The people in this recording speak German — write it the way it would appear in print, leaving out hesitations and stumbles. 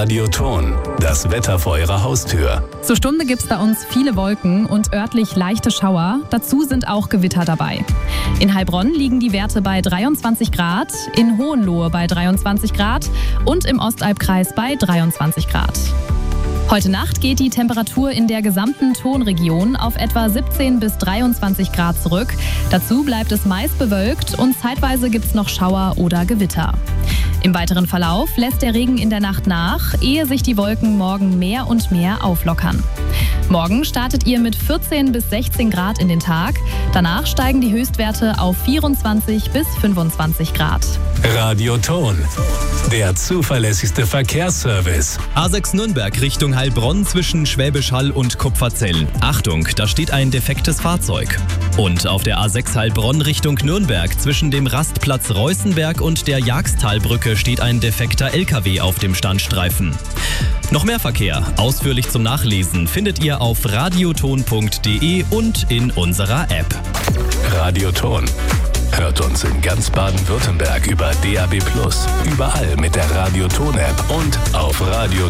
Radioton, das Wetter vor Ihrer Haustür. Zur Stunde gibt's da uns viele Wolken und örtlich leichte Schauer. Dazu sind auch Gewitter dabei. In Heilbronn liegen die Werte bei 23 Grad, in Hohenlohe bei 23 Grad und im Ostalbkreis bei 23 Grad. Heute Nacht geht die Temperatur in der gesamten Tonregion auf etwa 17 bis 23 Grad zurück. Dazu bleibt es meist bewölkt und zeitweise gibt's noch Schauer oder Gewitter. Im weiteren Verlauf lässt der Regen in der Nacht nach, ehe sich die Wolken morgen mehr und mehr auflockern. Morgen startet ihr mit 14 bis 16 Grad in den Tag. Danach steigen die Höchstwerte auf 24 bis 25 Grad. Radioton, der zuverlässigste Verkehrsservice. A6 Nürnberg Richtung Heilbronn zwischen Schwäbisch Hall und Kupferzell. Achtung, da steht ein defektes Fahrzeug. Und auf der A6 Heilbronn Richtung Nürnberg zwischen dem Rastplatz Reußenberg und der Jagstalbrücke steht ein defekter LKW auf dem Standstreifen. Noch mehr Verkehr, ausführlich zum Nachlesen, findet ihr auf radioton.de und in unserer App. Radioton. Hört uns in ganz Baden-Württemberg über DAB+, überall mit der Radioton-App und auf radioton.de.